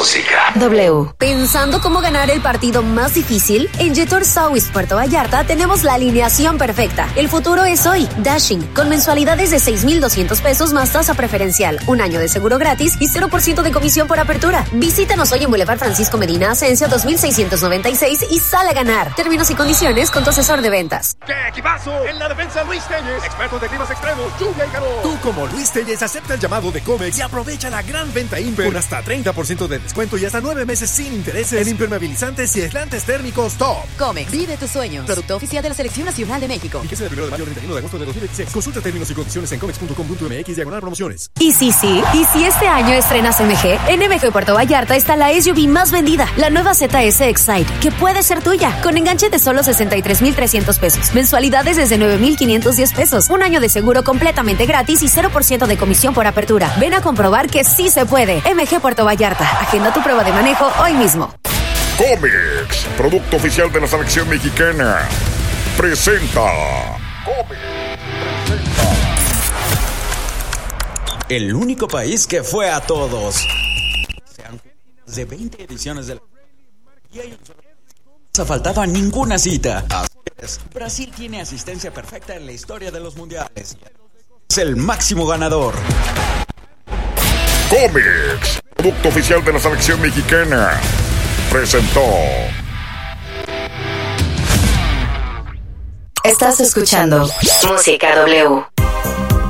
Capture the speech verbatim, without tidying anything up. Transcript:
Música W. ¿Pensando cómo ganar el partido más difícil? En Jetor South Puerto Vallarta tenemos la alineación perfecta. El futuro es hoy. Dashing, con mensualidades de seis mil doscientos pesos más tasa preferencial, un año de seguro gratis y cero por ciento de comisión por apertura. Visítanos hoy en Boulevard Francisco Medina Asensio dos mil seiscientos noventa y seis y sale a ganar. Términos y condiciones con tu asesor de ventas. ¡Qué equipazo! En la defensa Luis Telles, expertos de climas extremos, lluvia y calor. Tú como Luis Telles acepta el llamado de Comex y aprovecha la gran venta Imper con hasta treinta por ciento de descuento y hasta nueve meses sin intereses en impermeabilizantes y aislantes térmicos Top. Comex, vive tus sueños. Producto oficial de la Selección Nacional de México. Vigencia del primero de mayo al treinta y uno de agosto de dos mil veintiséis. Consulta términos y condiciones en comex punto com punto m x diagonal promociones. Y sí, sí, y si este año estrenas M G, en M G Puerto Vallarta está la S U V más vendida, la nueva Z S Excite, que puede ser tuya, con enganche de solo sesenta y tres mil trescientos pesos, mensualidades desde nueve mil quinientos diez pesos, un año de seguro completamente gratis y cero por ciento de comisión por apertura. Ven a comprobar que sí se puede. M G Puerto Vallarta, agenda tu prueba de manejo hoy mismo. Comex, producto oficial de la selección mexicana, presenta. Comex presenta. El único país que fue a todos. De veinte ediciones de la... Y hay no ha faltado a ninguna cita. Brasil tiene asistencia perfecta en la historia de los mundiales. Es el máximo ganador. Comex, producto oficial de la selección mexicana, presentó. Estás escuchando Música W.